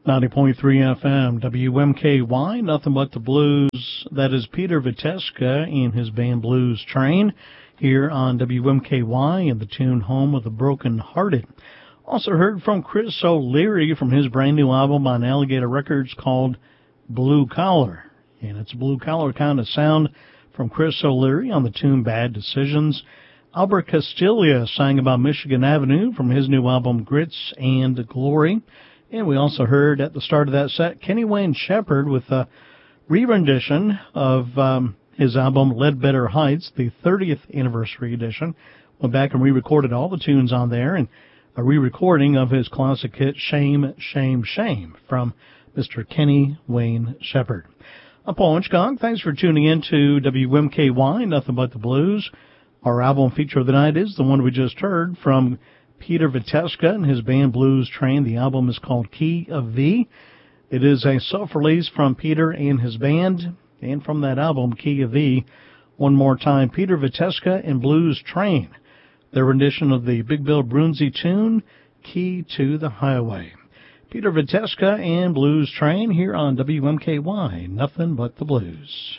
90.3 FM, WMKY, nothing but the blues. That is Peter Viteska and his band Blues Train here on WMKY and the tune Home of the Broken Hearted. Also heard from Chris O'Leary from his brand new album on Alligator Records called Blue Collar. And it's a blue collar kind of sound from Chris O'Leary on the tune Bad Decisions. Albert Castiglia sang about Michigan Avenue from his new album Grits and Glory. And we also heard at the start of that set Kenny Wayne Shepherd with a re-rendition of his album Ledbetter Heights, the 30th anniversary edition. Went back and re-recorded all the tunes on there, and a re-recording of his classic hit Shame, Shame, Shame from Mr. Kenny Wayne Shepherd. I'm Paul Inchcock. Thanks for tuning in to WMKY, Nothing But the Blues. Our album feature of the night is the one we just heard from Peter Viteska and his band Blues Train. The album is called Key of V. It is a self-release from Peter and his band, and from that album, Key of V, one more time, Peter Viteska and Blues Train, their rendition of the Big Bill Broonzy tune, Key to the Highway. Peter Viteska and Blues Train here on WMKY, Nothing But the Blues.